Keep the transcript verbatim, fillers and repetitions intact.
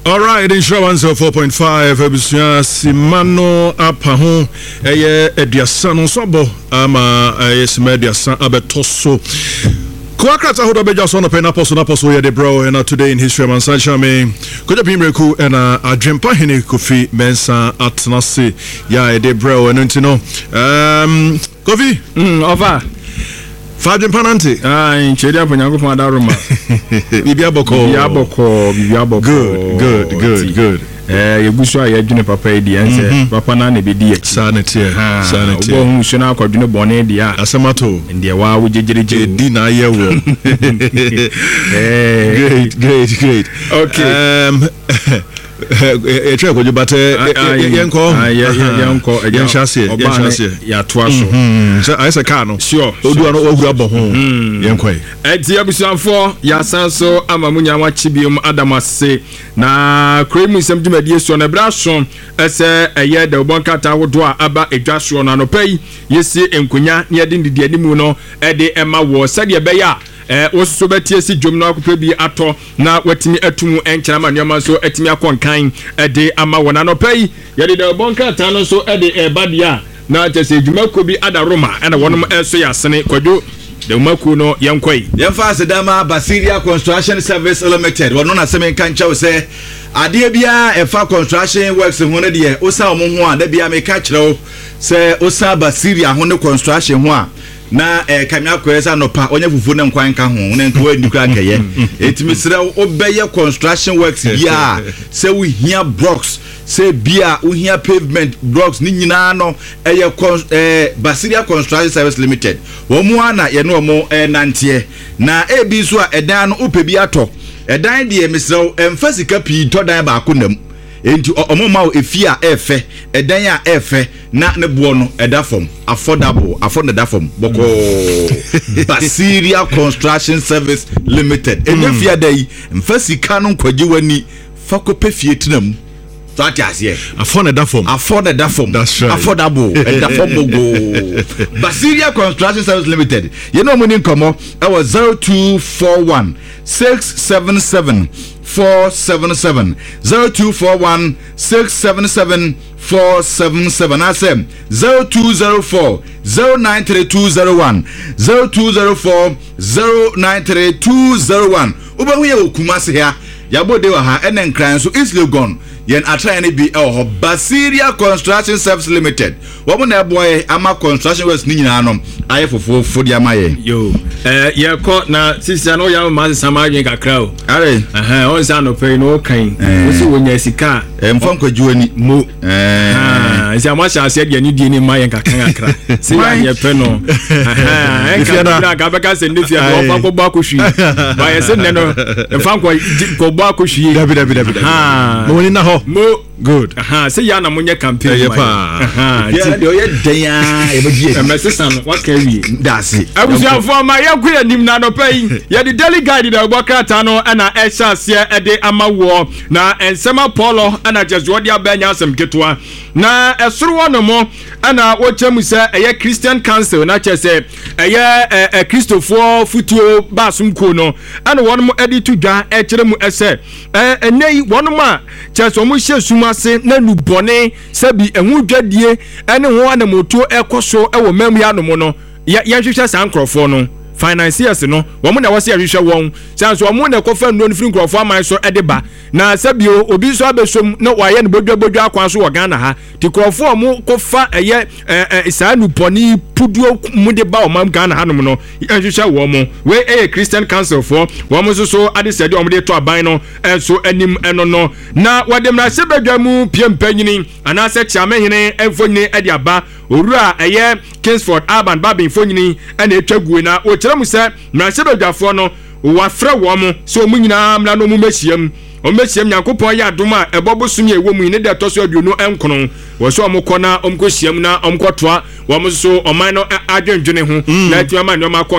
All right, insurance of four point five ebusia simano apaho eye eduasa sobo ama eye sima eduasa abetoso Kwakrat ahodo beja so no pena poso na poso ye de bro and today in history man sancha me koja bimreku and adwempa hene Kofi Mensah atnase ya de bro and ntino um Kofi mm over Fadin Panante. Ah, in Chedia Panyago Daruma. Bibia Boko. Bibia Boko. Bibia Boko. Good, good, good, good. Eh, you bushwa ya june papa edi anse papa na ne bedi e. Sanity. Sanity. Obo hu shona akwadune bone dia. Asamato. Ndie wa wo jejereje di na ye wo. Eh, great, great, great. Okay. Um e try ko jubate yenko yenko yenshase yenshase ya toaso so I say car no sure odu ano ogura bo ho yenko e eti abusuafo ya sanso amamunya wachibium adamase na kremu sem dwumadie so na braso ese eye de obonkata wodo a aba edwaso no anopai yesi enkunya ne yede ndidi animu no ede ema wo sade be ya eh woso betie si dwom na akopɛ bi ato na watimi atumu enkyera ma nneoma so atimi akonkan ede ama wona no pai yede de bonka ta no so ede ebadia na tese dwumako bi adaroma na wonom eso yasene kwadwo de dwumako no yenkoi yemfa asedama Basiria Construction Service Limited wono na semen kancha wo se ade bia efa construction works ho ne de osa omo ho a da bia me ka kyerɛw se osa Basiria ho ne construction ho a na eh kamya kwesa no pa onye fufu ne nkwan ka ho ne nko adi kra keye etimi sere obeye construction works bia se we hia blocks se bia we hia pavement blocks ni nyina no eye eh Basiria Construction Service Limited wo mu ana ye no mo eh nantie na ebi so a edan no opebi ato edan de emsrew emfasika pi to dan ba akonam enti omoma efia efe edan a efe na ne bo no eda fom affordable afford da fom boko Basiria Construction Service Limited enefia dai mfasika no kwaji wani fakope fie tinam so atiase afford da fom afford da fom that's right affordable da fom go Basiria Construction Service Limited you know money nkomo e was zero two four one six seven seven four seven seven zero two four one six seven seven four seven seven I say zero two zero four zero nine three two zero one zero two zero four zero nine three two zero one uba huye okumase ya yabode wa ha enen kran so is Legon yen atray ne bi e ho Basiria Construction Service Limited wo na boy ama construction works ni nyina no aye fofo fodi ama ye yo eh ye ko na sisi no ya ma samadwen kakra o are eh on sa no pay no kan wo si wonya sika e mfa nkwajuani mo eh ah isi ama sha ase de ni die ni ma ye kakra kakra si ya ye pe no eh en ka bra ka beka se ndefia no fa ko ba ko hwi ba ye se ne no mfa nkwa ko ba ko hwi dabi dabi dabi ah mo ni na ho mo good aha say ya na munye campaign yeah, aha ya de oye dan e be die e mesesa no wa ka wi dasi abusuafo ma ya ku anim na no pay ya de daily guide da ogbokrata no na e hyase e de amawo na ensema polo na jesu de abanya asem ketwa na esoro no mo na wo chemu se eye Christian Council na chese eye Christopher Futuo basum ko no na won mo editu dwa e kire mu ese enei won ma chese mo hye sumase na nubone sabi ehu dwadie ene ho anamoto ekoso e wo mamu ya no mo no ya hwehwe sankrofo no financiers no wo mo na wo se hwehwe won sanso wo mo na kofa no free nkrofo aman so edeba na sabio obi so abesom na waye ne bodwa bodwa akwan so wo Ghana ha ti krofo mo kofa eye isanu poni puduo mu de ba o mam Ghana ha no no hwehwe wo mo we eye Christian Council for wo mo so so ade sede wo mo de to aban no enso anim eno no na wode mra se badwa mu piempanyini ana se chiamehene enfonyini ade aba owura eye Kingsford Urban Babin fonyini ena etwague na o kyerɛ mu sɛ mrahye badwafo no wafrɛ wɔ mo sɛ omu nyinaa mra no mu mehyiam o mehyiam Nyankopɔn yɛ adom a ɛbɔbo sum yɛ wɔ mu ne de tɔ so aduonu enkono wɔ so ɔmokɔ na ɔmkɔ hyiam na ɔmkɔtoa wɔ mo so ɔman no adwendwene ho na atima ma nneɔma